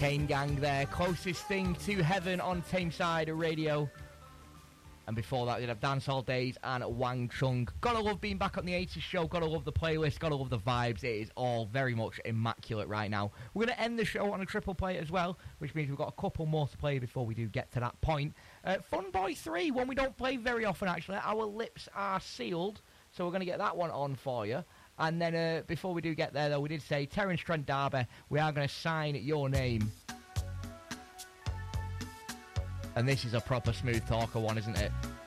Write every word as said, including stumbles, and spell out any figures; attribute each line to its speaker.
Speaker 1: Chain Gang there, closest thing to heaven on Tameside Radio. And before that, we'd have Dance All Days and Wang Chung. Gotta love being back on the eighties show, gotta love the playlist, gotta love the vibes. It is all very much immaculate right now. We're going to end the show on a triple play as well, which means we've got a couple more to play before we do get to that point. Uh, Fun Boy three, one we don't play very often actually. Our Lips Are Sealed, so we're going to get that one on for you. And then uh, before we do get there, though, we did say Terence Trent D'Arby, we are going to sign your name. And this is a proper smooth talker one, isn't it?